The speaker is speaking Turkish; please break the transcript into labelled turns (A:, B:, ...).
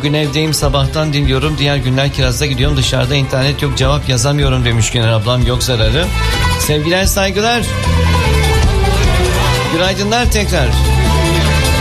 A: Bugün evdeyim, sabahtan dinliyorum. Diğer günler Kiraz'da gidiyorum. Dışarıda internet yok, cevap yazamıyorum demiş Güner ablam. Yok zararı. Sevgiler, saygılar. Günaydınlar tekrar.